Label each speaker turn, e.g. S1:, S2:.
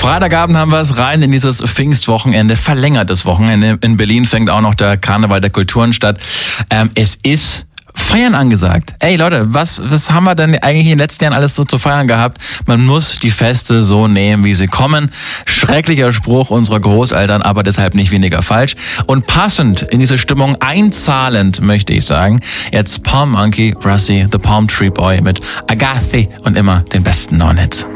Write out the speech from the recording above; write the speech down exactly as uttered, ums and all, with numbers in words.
S1: Freitagabend haben wir es rein in dieses Pfingstwochenende, verlängertes Wochenende. In Berlin fängt auch noch der Karneval der Kulturen statt. Ähm, es ist Feiern angesagt. Ey Leute, was, was haben wir denn eigentlich in den letzten Jahren alles so zu feiern gehabt? Man muss die Feste so nehmen, wie sie kommen. Schrecklicher Spruch unserer Großeltern, aber deshalb nicht weniger falsch. Und passend in diese Stimmung einzahlend, möchte ich sagen, jetzt Palm Monkey, Russie, The Palm Tree Boy mit Agathi und immer den besten neuen Hits.